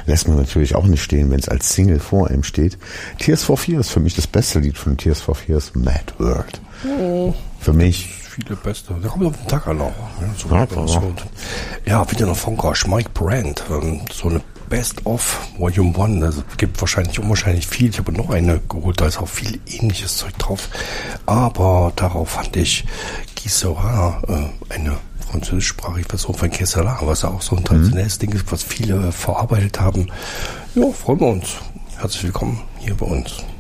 lässt man natürlich auch nicht stehen, wenn es als Single vor einem steht. Tears for Fears, für mich das beste Lied von Tears for Fears, Mad World. Für mich. Viele beste. Da kommt auf den Tag an auch. Ja, wieder noch von Gosh, Mike Brandt. So eine Best-of Volume 1. Also gibt wahrscheinlich unwahrscheinlich viel. Ich habe noch eine geholt, da ist auch viel ähnliches Zeug drauf. Aber darauf fand ich Guy Sera, eine französischsprachige Version von Kessela, was auch so ein traditionelles Ding ist, was viele verarbeitet haben. Ja, freuen wir uns. Herzlich willkommen hier bei uns.